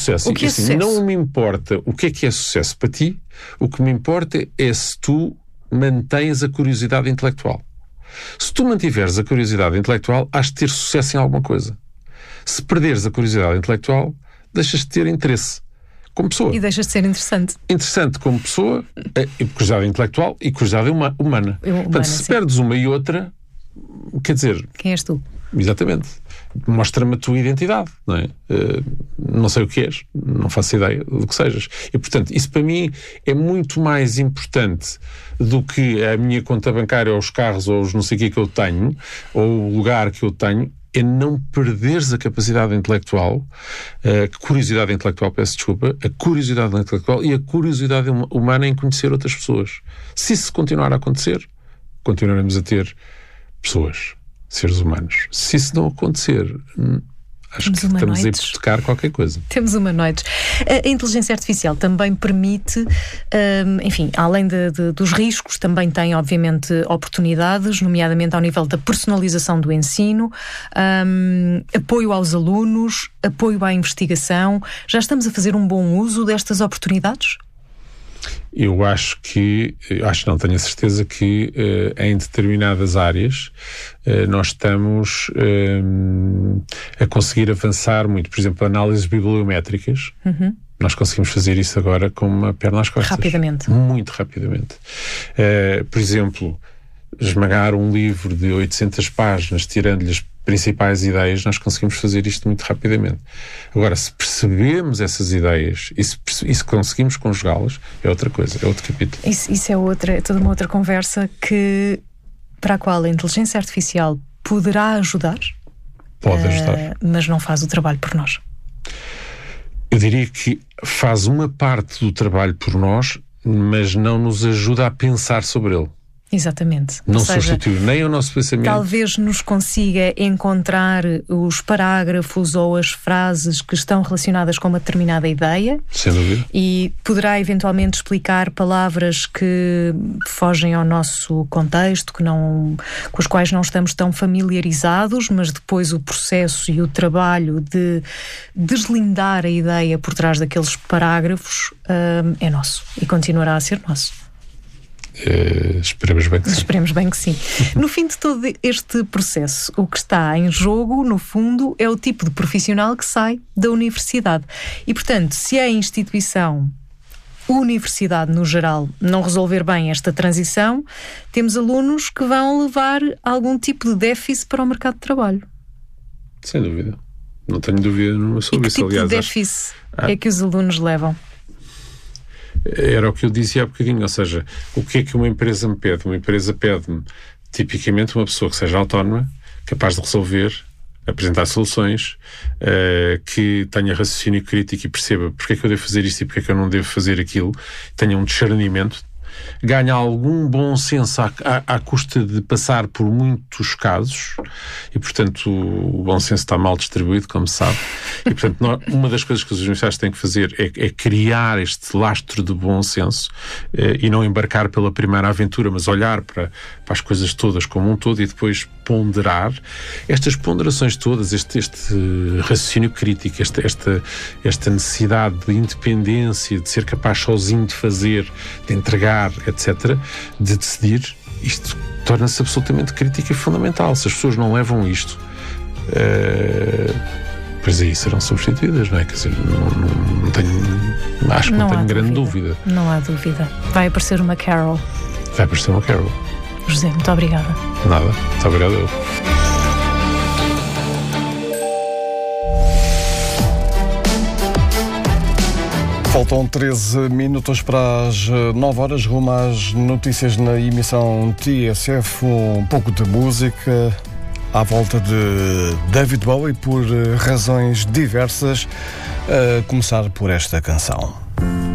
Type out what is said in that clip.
sucesso? O que é assim, sucesso? Não me importa o que é sucesso para ti, o que me importa é se tu mantens a curiosidade intelectual. Se tu mantiveres a curiosidade intelectual, has de ter sucesso em alguma coisa. Se perderes a curiosidade intelectual, deixas de ter interesse como pessoa. E deixas de ser interessante. Interessante como pessoa, curiosidade intelectual e curiosidade humana. Portanto, se perdes uma e outra, quer dizer... Quem és tu? Exatamente. Mostra-me a tua identidade, não é? Não sei o que és, não faço ideia do que sejas. E, portanto, isso para mim é muito mais importante do que a minha conta bancária, ou os carros, ou os não sei o que eu tenho, ou o lugar que eu tenho, é não perderes a capacidade intelectual, a curiosidade intelectual, peço desculpa, a curiosidade intelectual e a curiosidade humana em conhecer outras pessoas. Se isso continuar a acontecer, continuaremos a ter pessoas, seres humanos. Se isso não acontecer, acho que estamos a hipotecar qualquer coisa. Temos humanoides. A inteligência artificial também permite, enfim, além dos riscos, também tem, obviamente, oportunidades, nomeadamente ao nível da personalização do ensino, apoio aos alunos, apoio à investigação. Já estamos a fazer um bom uso destas oportunidades? Eu acho não, tenho a certeza que em determinadas áreas nós estamos a conseguir avançar muito. Por exemplo, análises bibliométricas. Nós conseguimos fazer isso agora com uma perna às costas. Rapidamente. Muito rapidamente. Por exemplo, esmagar um livro de 800 páginas, tirando-lhe as principais ideias, nós conseguimos fazer isto muito rapidamente. Agora, se percebemos essas ideias e se conseguimos conjugá-las, é outra coisa, é outro capítulo. Isso é toda uma outra conversa para a qual a inteligência artificial poderá ajudar? Pode ajudar. Mas não faz o trabalho por nós. Eu diria que faz uma parte do trabalho por nós, mas não nos ajuda a pensar sobre ele. Exatamente. Não substitui nem o nosso pensamento. Talvez nos consiga encontrar os parágrafos ou as frases que estão relacionadas com uma determinada ideia. Sem dúvida. E poderá eventualmente explicar palavras que fogem ao nosso contexto, com as quais não estamos tão familiarizados, mas depois o processo e o trabalho de deslindar a ideia por trás daqueles parágrafos é nosso e continuará a ser nosso. Esperemos bem que sim. Esperemos bem que sim. No fim de todo este processo, o que está em jogo, no fundo, é o tipo de profissional que sai da universidade. E, portanto, se a instituição, universidade no geral, não resolver bem esta transição, temos alunos que vão levar algum tipo de déficit para o mercado de trabalho. Sem dúvida. Não tenho dúvida nenhuma sobre isso. Que tipo de déficit é que os alunos levam? Era o que eu dizia há bocadinho, ou seja, o que é que uma empresa me pede? Uma empresa pede-me, tipicamente, uma pessoa que seja autónoma, capaz de resolver, apresentar soluções, que tenha raciocínio crítico e perceba porque é que eu devo fazer isto e porque é que eu não devo fazer aquilo, tenha um discernimento, ganha algum bom senso à custa de passar por muitos casos e, portanto, o bom senso está mal distribuído, como se sabe. E, portanto, uma das coisas que os universidades têm que fazer é criar este lastro de bom senso e não embarcar pela primeira aventura, mas olhar para as coisas todas como um todo e depois ponderar. Estas ponderações todas, este raciocínio crítico, esta necessidade de independência, de ser capaz sozinho de fazer, de entregar, etc., de decidir, isto torna-se absolutamente crítico e fundamental. Se as pessoas não levam isto, pois aí serão substituídas, não é? Quer dizer, acho que não tenho grande dúvida. Não há dúvida. Vai aparecer uma Carol. Vai aparecer uma Carol. José, muito obrigada. Nada, muito obrigado eu. Faltam 13 minutos para as 9 horas, rumo às notícias na emissão TSF. Um pouco de música à volta de David Bowie por razões diversas, a começar por esta canção.